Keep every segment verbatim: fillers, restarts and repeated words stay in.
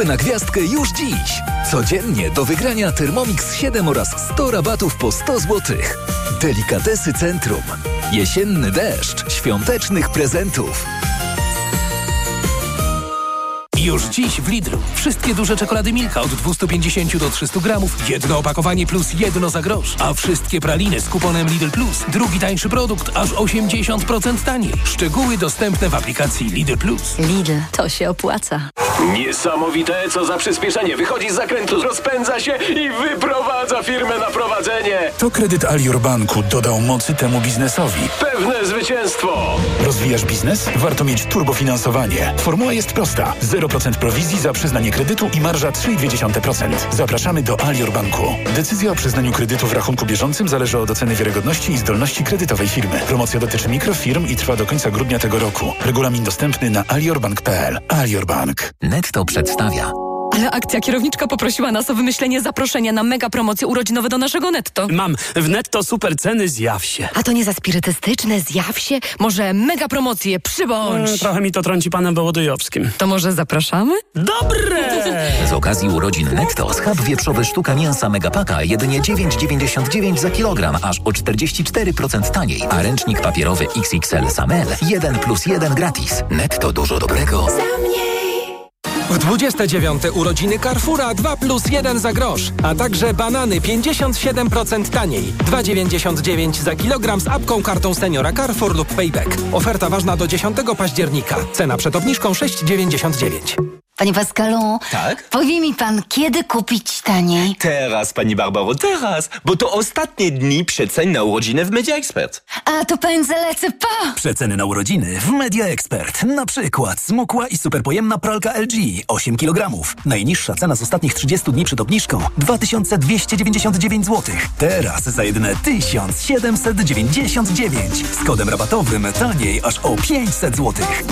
Na gwiazdkę już dziś. Codziennie do wygrania Thermomix siedem oraz sto rabatów po sto złotych. Delikatesy Centrum. Jesienny deszcz świątecznych prezentów. Już dziś w Lidlu. Wszystkie duże czekolady Milka od dwieście pięćdziesiąt do trzysta gramów. Jedno opakowanie plus jedno za grosz. A wszystkie praliny z kuponem Lidl Plus. Drugi tańszy produkt aż osiemdziesiąt procent taniej. Szczegóły dostępne w aplikacji Lidl Plus. Lidl, to się opłaca. Niesamowite, co za przyspieszenie. Wychodzi z zakrętu, rozpędza się i wyprowadza firmę na prowadzenie. To kredyt Alior Banku dodał mocy temu biznesowi. Pewne zwycięstwo. Rozwijasz biznes? Warto mieć turbofinansowanie. Formuła jest prosta. zero procent prowizji za przyznanie kredytu i marża trzy przecinek dwa procent. Zapraszamy do Alior Banku. Decyzja o przyznaniu kredytu w rachunku bieżącym zależy od oceny wiarygodności i zdolności kredytowej firmy. Promocja dotyczy mikrofirm i trwa do końca grudnia tego roku. Regulamin dostępny na aliorbank kropka p l. Alior Bank. Netto przedstawia. Ale akcja kierowniczka poprosiła nas o wymyślenie zaproszenia na mega promocje urodzinowe do naszego Netto. Mam. W Netto super ceny, zjaw się. A to nie za spirytystyczne, zjaw się? Może mega promocje, przybądź. E, trochę mi to trąci panem Wołodyjowskim. To może zapraszamy? Dobre! Z okazji urodzin Netto schab wieprzowy sztuka mięsa Megapaka jedynie dziewięć dziewięćdziesiąt dziewięć za kilogram, aż o czterdzieści cztery procent taniej. A ręcznik papierowy X X L Samel jeden plus jeden gratis. Netto dużo dobrego. W dwudzieste dziewiąte urodziny Carrefoura dwa plus jeden za grosz, a także banany pięćdziesiąt siedem procent taniej. dwa dziewięćdziesiąt dziewięć za kilogram z apką, kartą seniora Carrefour lub Payback. Oferta ważna do dziesiątego października. Cena przed obniżką sześć dziewięćdziesiąt dziewięć. Panie Pascalu, tak? Powie mi pan, kiedy kupić taniej? Teraz, pani Barbaro, teraz, bo to ostatnie dni przecen na urodziny w Media Expert. A to pędzę, lecę, pa! Przeceny na urodziny w Media Expert. Na przykład smukła i superpojemna pralka L G osiem kilogramów. Najniższa cena z ostatnich trzydziestu dni przed obniżką dwa tysiące dwieście dziewięćdziesiąt dziewięć złotych. Teraz za jedyne tysiąc siedemset dziewięćdziesiąt dziewięć. Z kodem rabatowym taniej aż o pięćset złotych.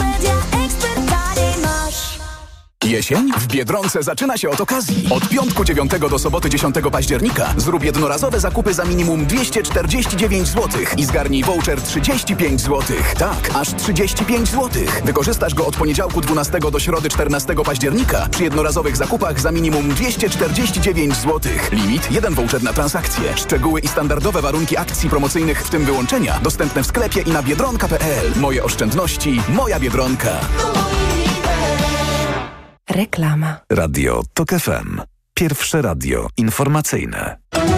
Jesień w Biedronce zaczyna się od okazji. Od piątku dziewiątego do soboty dziesiątego października zrób jednorazowe zakupy za minimum dwieście czterdzieści dziewięć złotych i zgarnij voucher trzydzieści pięć złotych. Tak, aż trzydzieści pięć złotych. Wykorzystasz go od poniedziałku dwunastego do środy czternastego października przy jednorazowych zakupach za minimum dwieście czterdzieści dziewięć złotych. Limit jeden voucher na transakcję. Szczegóły i standardowe warunki akcji promocyjnych, w tym wyłączenia, dostępne w sklepie i na biedronka kropka p l. Moje oszczędności, moja Biedronka. Reklama. Radio Tok F M. Pierwsze radio informacyjne.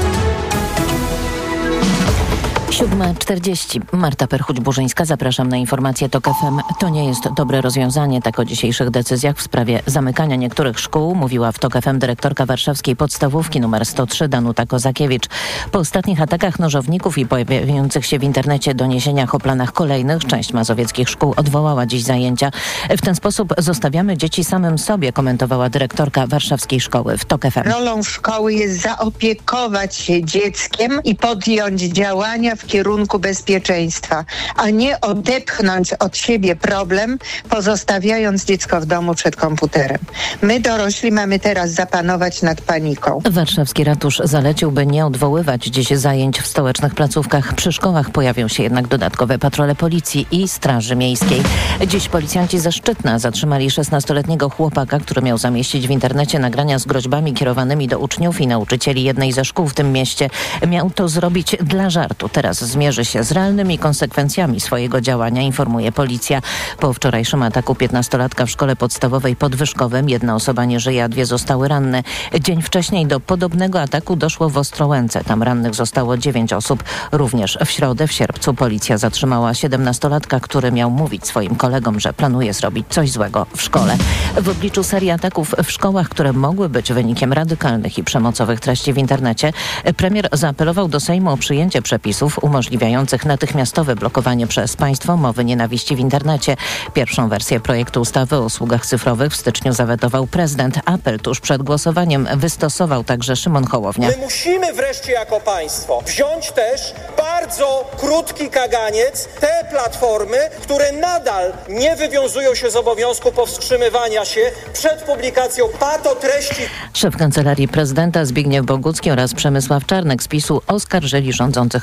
siódma czterdzieści. Marta Perchuć-Burzyńska. Zapraszam na informację Tok F M. To nie jest dobre rozwiązanie. Tak o dzisiejszych decyzjach w sprawie zamykania niektórych szkół mówiła w Tok F M dyrektorka warszawskiej podstawówki numer sto trzy Danuta Kozakiewicz. Po ostatnich atakach nożowników i pojawiających się w internecie doniesieniach o planach kolejnych, część mazowieckich szkół odwołała dziś zajęcia. W ten sposób zostawiamy dzieci samym sobie, komentowała dyrektorka warszawskiej szkoły w Tok F M. Rolą szkoły jest zaopiekować się dzieckiem i podjąć działania w kierunku bezpieczeństwa, a nie odepchnąć od siebie problem, pozostawiając dziecko w domu przed komputerem. My dorośli mamy teraz zapanować nad paniką. Warszawski ratusz zalecił, by nie odwoływać dziś zajęć w stołecznych placówkach. Przy szkołach pojawią się jednak dodatkowe patrole policji i straży miejskiej. Dziś policjanci ze Szczytna zatrzymali szesnastoletniego chłopaka, który miał zamieścić w internecie nagrania z groźbami kierowanymi do uczniów i nauczycieli jednej ze szkół w tym mieście. Miał to zrobić dla żartu. Teraz zmierzy się z realnymi konsekwencjami swojego działania, informuje policja. Po wczorajszym ataku piętnastolatka w szkole podstawowej pod Wyszkowem jedna osoba nie żyje, a dwie zostały ranne. Dzień wcześniej do podobnego ataku doszło w Ostrołęce. Tam rannych zostało dziewięć osób. Również w środę, w sierpcu, policja zatrzymała siedemnastolatka, który miał mówić swoim kolegom, że planuje zrobić coś złego w szkole. W obliczu serii ataków w szkołach, które mogły być wynikiem radykalnych i przemocowych treści w internecie, premier zaapelował do Sejmu o przyjęcie przepisów umożliwiających natychmiastowe blokowanie przez państwo mowy nienawiści w internecie. Pierwszą wersję projektu ustawy o usługach cyfrowych w styczniu zawetował prezydent. Apel tuż przed głosowaniem wystosował także Szymon Hołownia. My musimy wreszcie jako państwo wziąć też bardzo krótki kaganiec te platformy, które nadal nie wywiązują się z obowiązku powstrzymywania się przed publikacją patotreści. Szef Kancelarii Prezydenta Zbigniew Bogucki oraz Przemysław Czarnek z PiSu oskarżyli rządzących o polityczne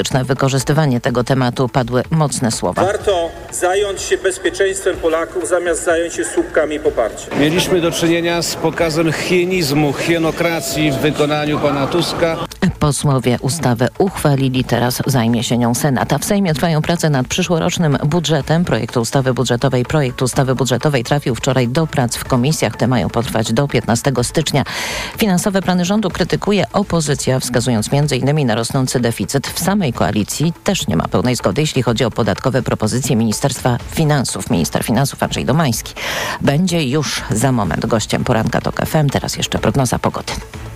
polityczne wykorzystywanie tego tematu padły mocne słowa. Warto zająć się bezpieczeństwem Polaków, zamiast zająć się słupkami poparcia. Mieliśmy do czynienia z pokazem hienizmu, hienokracji w wykonaniu pana Tuska. Posłowie ustawę uchwalili, teraz zajmie się nią Senat. A w Sejmie trwają prace nad przyszłorocznym budżetem. Projekt ustawy budżetowej, projekt ustawy budżetowej trafił wczoraj do prac w komisjach. Te mają potrwać do piętnastego stycznia. Finansowe plany rządu krytykuje opozycja, wskazując między innymi na rosnący deficyt. W samej koalicji też nie ma pełnej zgody, jeśli chodzi o podatkowe propozycje Ministerstwa Finansów. Minister Finansów Andrzej Domański będzie już za moment gościem poranka TOK F M. Teraz jeszcze prognoza pogody.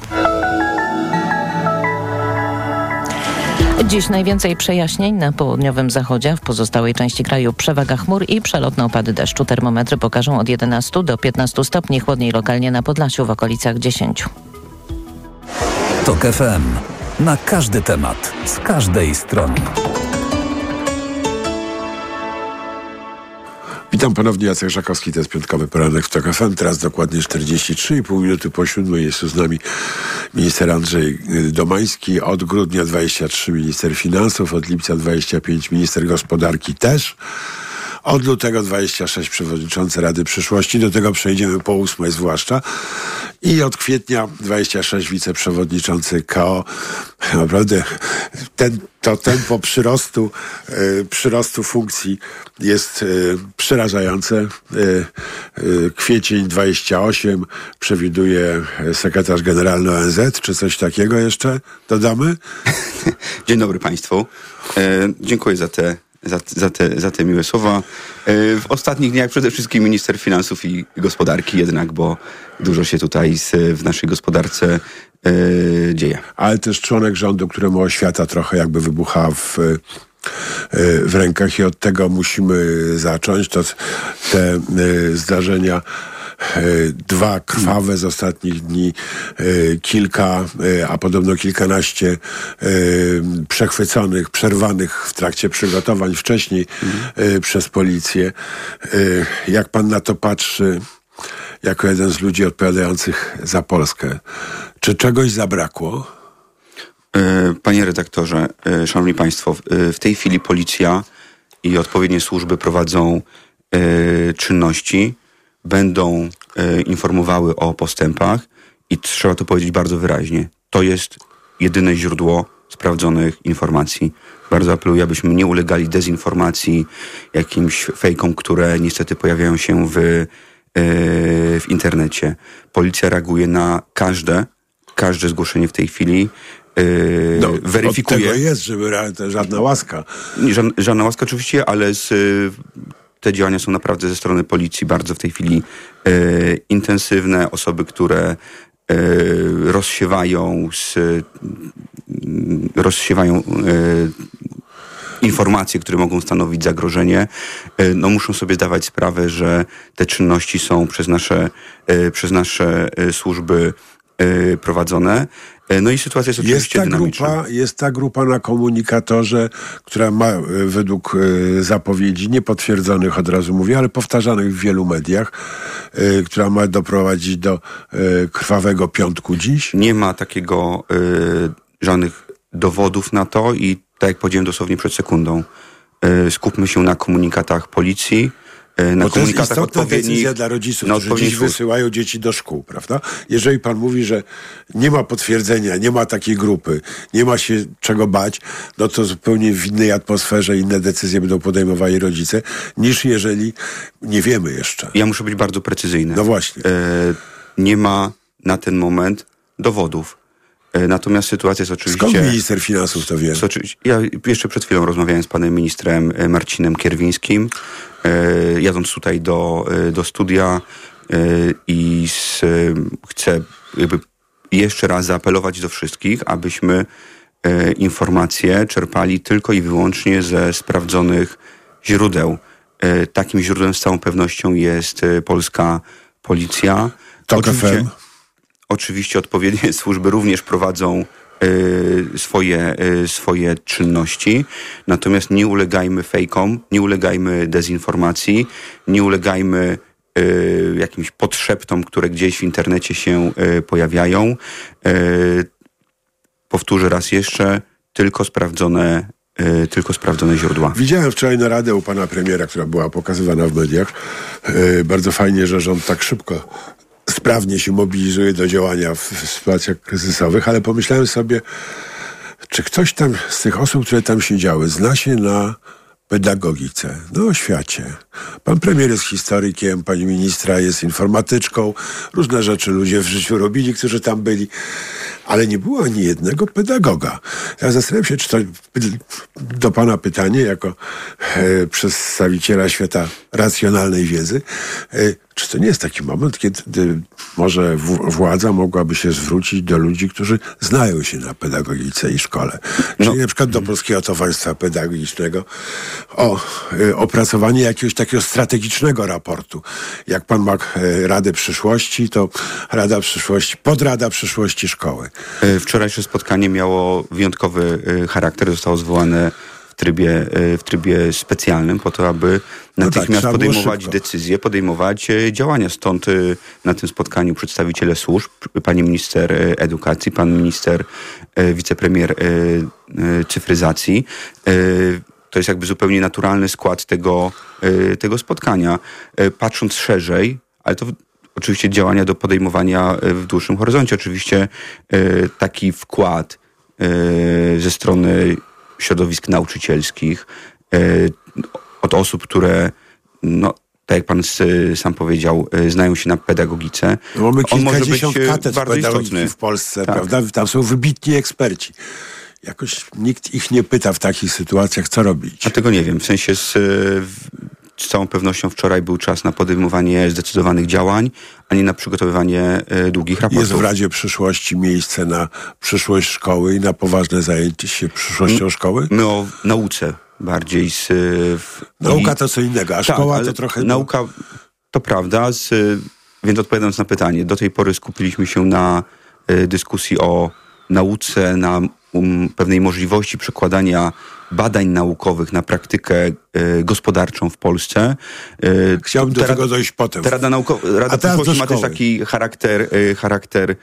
Dziś najwięcej przejaśnień na południowym zachodzie, w pozostałej części kraju przewaga chmur i przelotne opady deszczu. Termometry pokażą od jedenastu do piętnastu stopni, chłodniej lokalnie na Podlasiu w okolicach dziesięciu. TOK F M. Na każdy temat, z każdej strony. Witam ponownie, Jacek Żakowski, to jest piątkowy poranek w TOK F M. Teraz dokładnie czterdzieści trzy i pół minuty po siódmej jest tu z nami minister Andrzej Domański. Od grudnia dwudziestego trzeciego minister finansów, od lipca dwudziestego piątego minister gospodarki też. Od lutego dwudziestego szóstego przewodniczący Rady Przyszłości, do tego przejdziemy po ósmej zwłaszcza. I od kwietnia dwudziestego szóstego wiceprzewodniczący K O. Naprawdę ten, to tempo przyrostu, y, przyrostu funkcji jest y, przerażające. Y, y, kwiecień dwudziesty ósmy przewiduje sekretarz generalny O N Z, czy coś takiego jeszcze dodamy? Dzień dobry Państwu. E, dziękuję za te Za, za, te, za te miłe słowa. W ostatnich dniach przede wszystkim minister finansów i gospodarki jednak, bo dużo się tutaj z, w naszej gospodarce yy, dzieje. Ale też członek rządu, któremu oświata trochę jakby wybucha w, w rękach i od tego musimy zacząć. To te yy, zdarzenia dwa krwawe z ostatnich dni, kilka, a podobno kilkanaście przechwyconych, przerwanych w trakcie przygotowań wcześniej mm. przez policję. Jak pan na to patrzy, jako jeden z ludzi odpowiadających za Polskę? Czy czegoś zabrakło? Panie redaktorze, szanowni państwo, w tej chwili policja i odpowiednie służby prowadzą czynności, będą e, informowały o postępach i trzeba to powiedzieć bardzo wyraźnie. To jest jedyne źródło sprawdzonych informacji. Bardzo apeluję, abyśmy nie ulegali dezinformacji, jakimś fejkom, które niestety pojawiają się w, e, w internecie. Policja reaguje na każde, każde zgłoszenie w tej chwili. E, no, weryfikuje. Od tego jest, żeby żadna łaska. Żadna, żadna łaska oczywiście, ale z... Te działania są naprawdę ze strony policji bardzo w tej chwili e, intensywne. Osoby, które e, rozsiewają, z, rozsiewają e, informacje, które mogą stanowić zagrożenie, e, no muszą sobie zdawać sprawę, że te czynności są przez nasze, e, przez nasze służby e, prowadzone. No i sytuacja jest oczywiście jest ta dynamiczna. Grupa, jest ta grupa na komunikatorze, która ma według y, zapowiedzi niepotwierdzonych, od razu mówię, ale powtarzanych w wielu mediach, y, która ma doprowadzić do y, krwawego piątku dziś? Nie ma takiego y, żadnych dowodów na to i tak jak powiedziałem dosłownie przed sekundą, y, skupmy się na komunikatach policji, na Bo to jest istotna odpowiednich... decyzja dla rodziców, którzy dziś wysyłają dzieci do szkół, prawda? Jeżeli pan mówi, że nie ma potwierdzenia, nie ma takiej grupy, nie ma się czego bać, no to zupełnie w innej atmosferze inne decyzje będą podejmowali rodzice, niż jeżeli nie wiemy jeszcze. Ja muszę być bardzo precyzyjny. No właśnie. E, nie ma na ten moment dowodów. E, natomiast sytuacja jest oczywiście... Skąd minister finansów to wie? Ja jeszcze przed chwilą rozmawiałem z panem ministrem Marcinem Kierwińskim, E, jadąc tutaj do, do studia e, i z, chcę jakby jeszcze raz zaapelować do wszystkich, abyśmy e, informacje czerpali tylko i wyłącznie ze sprawdzonych źródeł. E, takim źródłem z całą pewnością jest e, polska policja. Oczywiście, oczywiście odpowiednie służby również prowadzą swoje, swoje czynności. Natomiast nie ulegajmy fejkom, nie ulegajmy dezinformacji, nie ulegajmy y, jakimś podszeptom, które gdzieś w internecie się y, pojawiają. Y, powtórzę raz jeszcze, tylko sprawdzone y, tylko sprawdzone źródła. Widziałem wczoraj naradę u pana premiera, która była pokazywana w mediach. Y, bardzo fajnie, że rząd tak szybko, sprawnie się mobilizuje do działania w, w sytuacjach kryzysowych, ale pomyślałem sobie, czy ktoś tam z tych osób, które tam siedziały, zna się na pedagogice, na oświacie. Pan premier jest historykiem, pani ministra jest informatyczką, różne rzeczy ludzie w życiu robili, którzy tam byli, ale nie było ani jednego pedagoga. Ja zastanawiam się, czy to do pana pytanie, jako e, przedstawiciela świata racjonalnej wiedzy, e, czy to nie jest taki moment, kiedy może w, władza mogłaby się zwrócić do ludzi, którzy znają się na pedagogice i szkole. Czyli no. na przykład do Polskiego Towarzystwa Pedagogicznego o y, opracowanie jakiegoś takiego strategicznego raportu. Jak pan ma y, Radę Przyszłości, to Rada Przyszłości, Podrada Przyszłości Szkoły. Wczorajsze spotkanie miało wyjątkowy y, charakter, zostało zwołane w trybie, w trybie specjalnym po to, aby natychmiast no tak, podejmować decyzje, podejmować działania. Stąd na tym spotkaniu przedstawiciele służb, pani minister edukacji, pan minister, wicepremier cyfryzacji. To jest jakby zupełnie naturalny skład tego, tego spotkania. Patrząc szerzej, ale to oczywiście działania do podejmowania w dłuższym horyzoncie. Oczywiście taki wkład ze strony środowisk nauczycielskich, od osób, które, no, tak jak pan sam powiedział, znają się na pedagogice. No mamy kilkadziesiąt on może być katedr bardzo pedagogiki istotny w Polsce, tak. prawda? Tam są wybitni eksperci. Jakoś nikt ich nie pyta w takich sytuacjach, co robić. A tego nie wiem. W sensie z, z całą pewnością wczoraj był czas na podejmowanie zdecydowanych działań, a nie na przygotowywanie długich raportów. Jest w Radzie Przyszłości miejsce na przyszłość szkoły i na poważne zajęcie się przyszłością My, szkoły? My o nauce bardziej. Z, w, Nauka to co innego, a tak, szkoła to trochę... Nauka to prawda, z, więc odpowiadając na pytanie, do tej pory skupiliśmy się na y, dyskusji o nauce, na um, pewnej możliwości przekładania badań naukowych na praktykę y, gospodarczą w Polsce. Y, Chciałbym do ta, tego dojść potem. Ta Rada, Nauko- Rada Przyszłości ma też taki charakter, y, charakter y,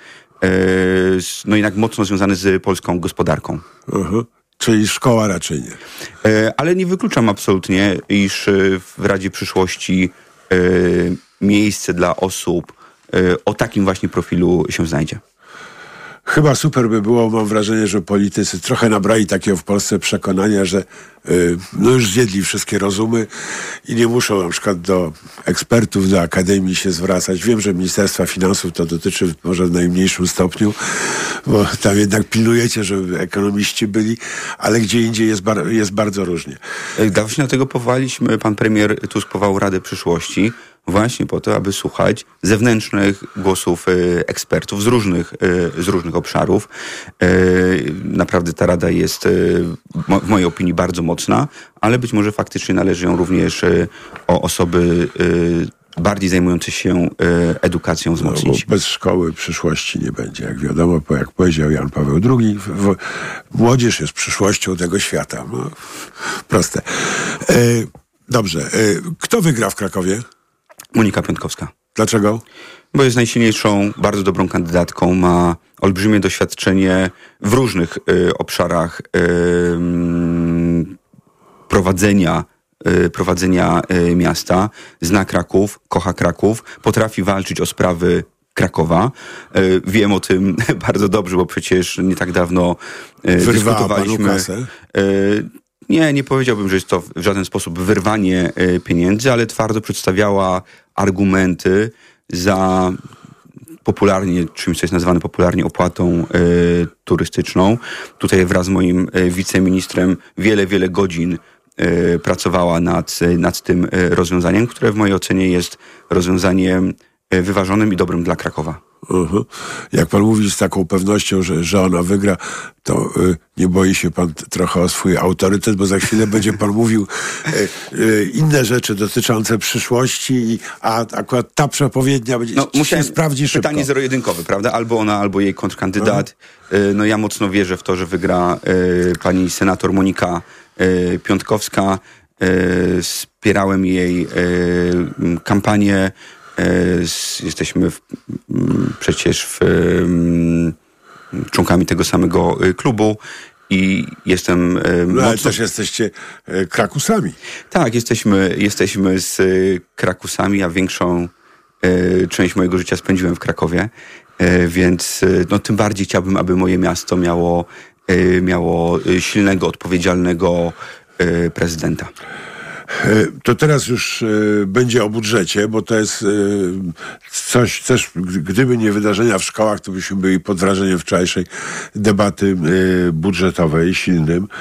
no jednak mocno związany z polską gospodarką. Uh-huh. Czyli szkoła raczej nie. Y, ale nie wykluczam absolutnie, iż y, w Radzie Przyszłości y, miejsce dla osób y, o takim właśnie profilu się znajdzie. Chyba super by było, mam wrażenie, że politycy trochę nabrali takiego w Polsce przekonania, że yy, no już zjedli wszystkie rozumy i nie muszą na przykład do ekspertów, do akademii się zwracać. Wiem, że Ministerstwa Finansów to dotyczy może w najmniejszym stopniu, bo tam jednak pilnujecie, żeby ekonomiści byli, ale gdzie indziej jest, bar- jest bardzo różnie. Właśnie dlatego powołaliśmy, pan premier Tusk powołał Radę Przyszłości, właśnie po to, aby słuchać zewnętrznych głosów y, ekspertów z różnych, y, z różnych obszarów. Y, naprawdę ta rada jest y, mo, w mojej opinii bardzo mocna, ale być może faktycznie należy ją również y, o osoby y, bardziej zajmujące się y, edukacją wzmocnić. No, bez szkoły przyszłości nie będzie, jak wiadomo, bo jak powiedział Jan Paweł drugi, w, w, młodzież jest przyszłością tego świata. No, proste. Y, dobrze. Y, kto wygra w Krakowie? Monika Piątkowska. Dlaczego? Bo jest najsilniejszą, bardzo dobrą kandydatką, ma olbrzymie doświadczenie w różnych y, obszarach y, prowadzenia, y, prowadzenia y, miasta. Zna Kraków, kocha Kraków, potrafi walczyć o sprawy Krakowa. Y, wiem o tym bardzo dobrze, bo przecież nie tak dawno y, dyskutowaliśmy. Y, Nie, nie powiedziałbym, że jest to w żaden sposób wyrwanie y, pieniędzy, ale twardo przedstawiała argumenty za popularnie, czymś, co jest nazywane popularnie opłatą y, turystyczną. Tutaj wraz z moim y, wiceministrem wiele, wiele godzin y, pracowała nad, nad tym y, rozwiązaniem, które w mojej ocenie jest rozwiązaniem y, wyważonym i dobrym dla Krakowa. Uh-huh. Jak pan mówi z taką pewnością, że, że ona wygra, to y, nie boi się pan t- trochę o swój autorytet, bo za chwilę będzie pan mówił y, y, inne rzeczy dotyczące przyszłości, i, a akurat ta przepowiednia będzie no, się sprawdzi szybko. Pytanie zero-jedynkowe, prawda? Albo ona, albo jej kontrkandydat. Uh-huh. No ja mocno wierzę w to, że wygra y, pani senator Monika y, Piątkowska. Y, wspierałem jej y, kampanię. Jesteśmy w, przecież w, członkami tego samego klubu i jestem e, No, mocno... ale też jesteście e, krakusami. Tak, jesteśmy, jesteśmy z e, krakusami, a większą e, część mojego życia spędziłem w Krakowie, e, więc e, no, tym bardziej chciałbym, aby moje miasto miało, e, miało silnego, odpowiedzialnego e, prezydenta. To teraz już y, będzie o budżecie, bo to jest y, coś, coś, gdyby nie wydarzenia w szkołach, to byśmy byli pod wrażeniem wczorajszej debaty y, budżetowej silnym. Y,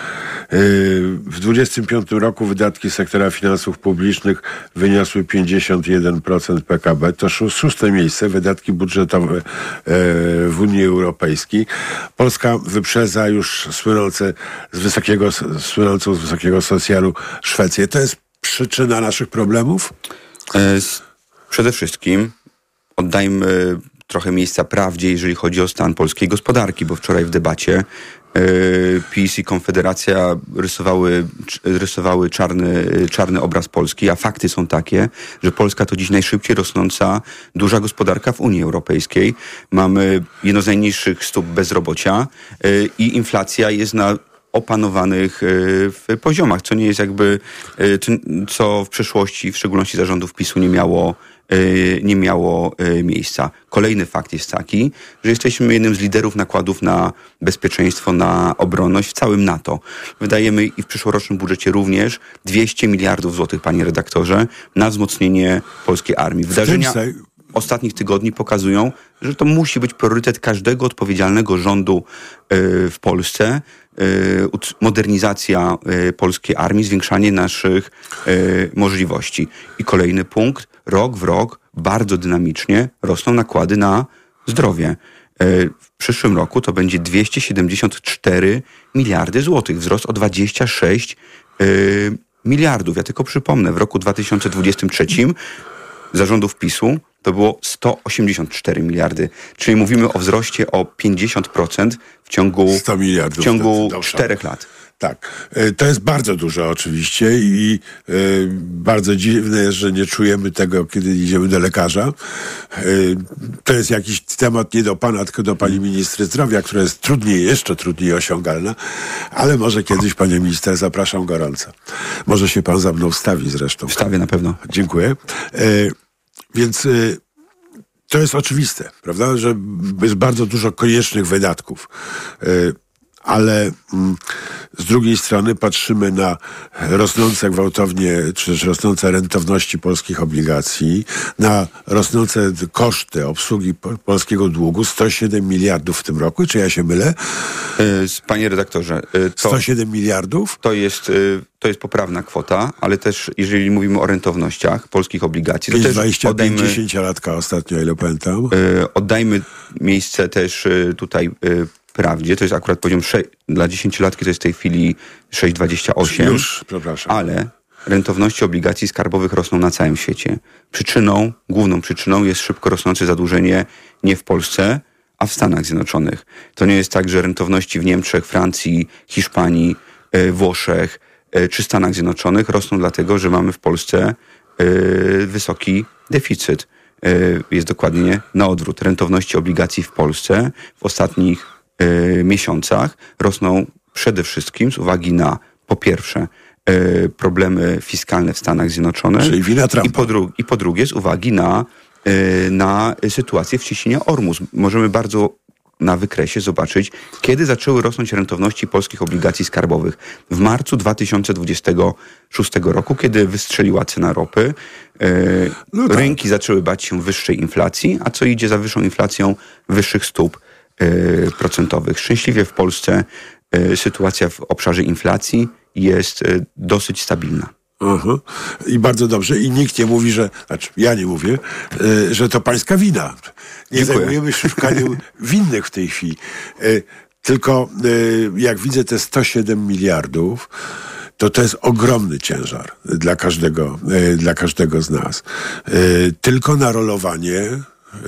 w dwudziestym piątym roku wydatki sektora finansów publicznych wyniosły pięćdziesiąt jeden procent P K B. To szó- szóste miejsce, wydatki budżetowe y, w Unii Europejskiej. Polska wyprzedza już słynące z wysokiego, słynącą z wysokiego socjalu Szwecję. To jest przyczyna naszych problemów? Przede wszystkim oddajmy trochę miejsca prawdzie, jeżeli chodzi o stan polskiej gospodarki, bo wczoraj w debacie PiS i Konfederacja rysowały, rysowały czarny, czarny obraz Polski, a fakty są takie, że Polska to dziś najszybciej rosnąca duża gospodarka w Unii Europejskiej. Mamy jedno z najniższych stóp bezrobocia i inflacja jest na opanowanych w poziomach, co nie jest jakby, co w przeszłości, w szczególności zarządów PiSu nie miało, nie miało miejsca. Kolejny fakt jest taki, że jesteśmy jednym z liderów nakładów na bezpieczeństwo, na obronność w całym NATO. Wydajemy i w przyszłorocznym budżecie również dwieście miliardów złotych, panie redaktorze, na wzmocnienie polskiej armii. Wydarzenia ostatnich tygodni pokazują, że to musi być priorytet każdego odpowiedzialnego rządu w Polsce. Modernizacja polskiej armii, zwiększanie naszych możliwości. I kolejny punkt, rok w rok bardzo dynamicznie rosną nakłady na zdrowie. W przyszłym roku to będzie dwieście siedemdziesiąt cztery miliardy złotych, wzrost o dwadzieścia sześć miliardów. Ja tylko przypomnę, w roku dwa tysiące dwudziestym trzecim zarządów PiSu to było sto osiemdziesiąt cztery miliardy. Czyli mówimy o wzroście o pięćdziesiąt procent w ciągu, sto miliardów w ciągu czterech lat. Tak, to jest bardzo dużo oczywiście i y, bardzo dziwne jest, że nie czujemy tego, kiedy idziemy do lekarza. Y, to jest jakiś temat nie do pana, tylko do pani ministry zdrowia, która jest trudniej, jeszcze trudniej osiągalna, ale może kiedyś, panie minister, zapraszam gorąco. Może się pan za mną wstawi zresztą. Wstawię na pewno. Dziękuję. Y, więc y, to jest oczywiste, prawda, że jest bardzo dużo koniecznych wydatków. Y, ale mm, z drugiej strony patrzymy na rosnące gwałtownie, czy też rosnące rentowności polskich obligacji, na rosnące koszty obsługi po, polskiego długu, sto siedem miliardów w tym roku, czy ja się mylę? Panie redaktorze, to, sto siedem miliardów? To jest, to jest poprawna kwota, ale też jeżeli mówimy o rentownościach polskich obligacji, to też dwadzieścia oddajmy, pięćdziesięciolatka ostatnio, ile pamiętam. Oddajmy miejsce też tutaj prawdzie, to jest akurat poziom sześć, dla dziesięciolatki to jest w tej chwili sześć przecinek dwadzieścia osiem. Już, przepraszam. Ale rentowności obligacji skarbowych rosną na całym świecie. Przyczyną, główną przyczyną jest szybko rosnące zadłużenie nie w Polsce, a w Stanach Zjednoczonych. To nie jest tak, że rentowności w Niemczech, Francji, Hiszpanii, Włoszech czy Stanach Zjednoczonych rosną dlatego, że mamy w Polsce wysoki deficyt. Jest dokładnie na odwrót. Rentowności obligacji w Polsce w ostatnich miesiącach rosną przede wszystkim z uwagi na, po pierwsze, problemy fiskalne w Stanach Zjednoczonych. Czyli wina Trumpa. I po, dru- I po drugie z uwagi na, na sytuację w cieśninie Ormus. Możemy bardzo na wykresie zobaczyć, kiedy zaczęły rosnąć rentowności polskich obligacji skarbowych. W marcu dwa tysiące dwudziestego szóstego roku, kiedy wystrzeliła cena ropy, no tak. Rynki zaczęły bać się wyższej inflacji, a co idzie za wyższą inflacją, wyższych stóp procentowych. Szczęśliwie w Polsce sytuacja w obszarze inflacji jest dosyć stabilna. Uh-huh. I bardzo dobrze. I nikt nie mówi, że, znaczy ja nie mówię, y, że to pańska wina. Nie Dziękuję. Zajmujemy się szukaniem winnych w tej chwili. Y, tylko y, jak widzę te sto siedem miliardów, to to jest ogromny ciężar dla każdego, y, dla każdego z nas. Y, tylko na rolowanie y,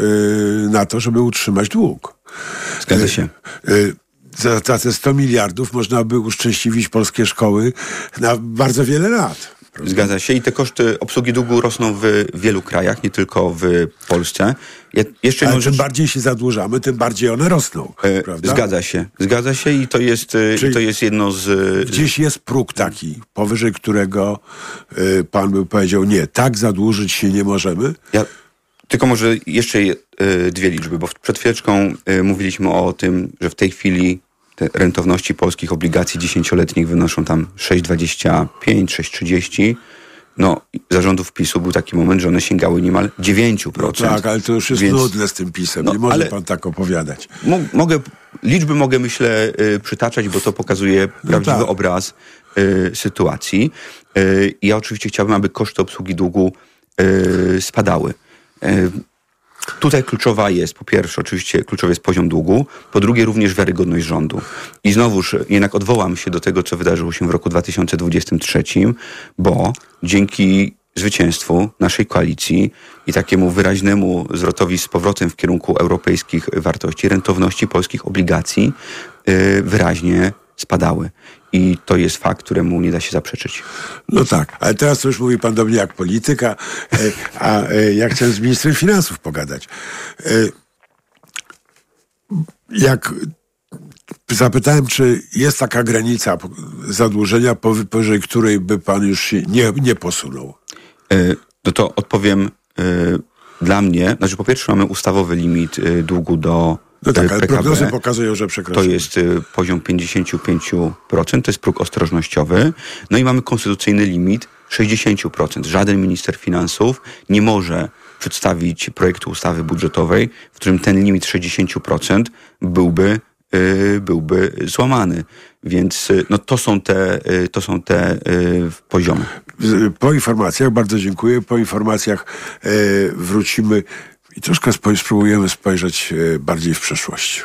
na to, żeby utrzymać dług. Zgadza się. Y, y, Za, za te sto miliardów można by uszczęśliwić polskie szkoły na bardzo wiele lat. prawda? Zgadza się i te koszty obsługi długu rosną w wielu krajach, nie tylko w Polsce. Ja, jeszcze Ale rzecz... czym bardziej się zadłużamy, tym bardziej one rosną, e, prawda? Zgadza się, zgadza się i to jest, i to jest jedno z... Gdzieś jest próg taki, powyżej którego y, pan by powiedział, nie, tak zadłużyć się nie możemy. Ja... Tylko może jeszcze y, dwie liczby, bo przed chwileczką y, mówiliśmy o tym, że w tej chwili te rentowności polskich obligacji dziesięcioletnich wynoszą tam sześć przecinek dwadzieścia pięć, sześć przecinek trzydzieści. No, zarządów PiSu był taki moment, że one sięgały niemal dziewięć procent. No tak, ale to już jest Więc... nudne z tym PiSem. No, nie może pan tak opowiadać. Mo- mogę, liczby mogę, myślę, y, przytaczać, bo to pokazuje prawdziwy no tak. obraz y, sytuacji. Y, ja oczywiście chciałbym, aby koszty obsługi długu y, spadały. Y, Tutaj kluczowa jest, po pierwsze, oczywiście kluczowy jest poziom długu, po drugie również wiarygodność rządu. I znowuż jednak odwołam się do tego, co wydarzyło się w roku dwa tysiące dwudziestym trzecim, bo dzięki zwycięstwu naszej koalicji i takiemu wyraźnemu zwrotowi z powrotem w kierunku europejskich wartości, rentowności polskich obligacji yy, wyraźnie spadały. I to jest fakt, któremu nie da się zaprzeczyć. No tak, ale teraz to już mówi pan do mnie jak polityka, a ja chciałem z ministrem finansów pogadać. Jak zapytałem, czy jest taka granica zadłużenia, powyżej której by pan już się nie, nie posunął? No to odpowiem dla mnie. Znaczy po pierwsze mamy ustawowy limit długu do No tak, ale P K B. prognozy pokazują, że przekroczymy. To jest y, poziom pięćdziesiąt pięć procent, to jest próg ostrożnościowy. No i mamy konstytucyjny limit sześćdziesiąt procent. Żaden minister finansów nie może przedstawić projektu ustawy budżetowej, w którym ten limit sześćdziesiąt procent byłby, y, byłby złamany. Więc y, no to są te, y, to są te y, poziomy. Po informacjach, bardzo dziękuję, po informacjach y, wrócimy i troszkę spróbujemy spojrzeć bardziej w przeszłość.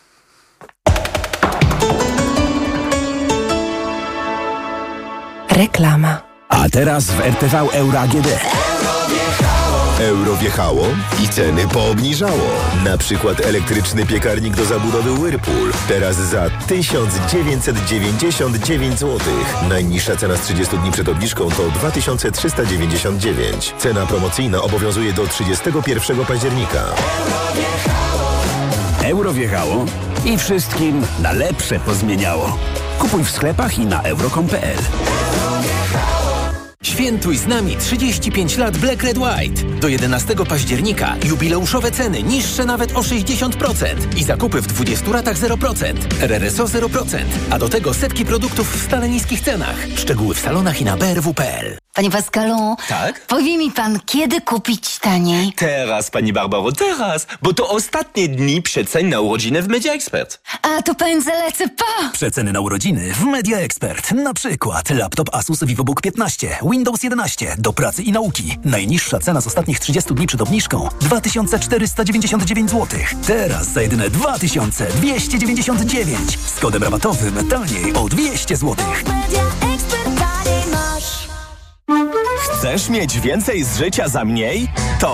Reklama. A teraz w R T V Euro A G D. Euro wjechało i ceny poobniżało. Na przykład elektryczny piekarnik do zabudowy Whirlpool. Teraz za tysiąc dziewięćset dziewięćdziesiąt dziewięć złotych. Najniższa cena z trzydziestu dni przed obniżką to dwa tysiące trzysta dziewięćdziesiąt dziewięć. Cena promocyjna obowiązuje do trzydziestego pierwszego października. Euro wjechało i wszystkim na lepsze pozmieniało. Kupuj w sklepach i na euro kropka com kropka p l. Świętuj z nami trzydzieści pięć lat Black Red White. Do jedenastego października jubileuszowe ceny niższe nawet o sześćdziesiąt procent i zakupy w dwudziestu ratach zero procent. R R S O zero procent. A do tego setki produktów w stale niskich cenach. Szczegóły w salonach i na b r w kropka p l. Panie Pascalu, tak? Powie mi pan, kiedy kupić taniej? Teraz, pani Barbaro, teraz, bo to ostatnie dni przecen na urodziny w Media Expert. A to pędzę lecę, pa! Przeceny na urodziny w Media Expert. Na przykład laptop Asus VivoBook piętnaście, Windows jedenaście, do pracy i nauki. Najniższa cena z ostatnich trzydziestu dni przed obniżką dwa tysiące czterysta dziewięćdziesiąt dziewięć złotych. Teraz za jedyne dwa tysiące dwieście dziewięćdziesiąt dziewięć. Z kodem rabatowym taniej o dwieście złotych. Chcesz mieć więcej z życia za mniej?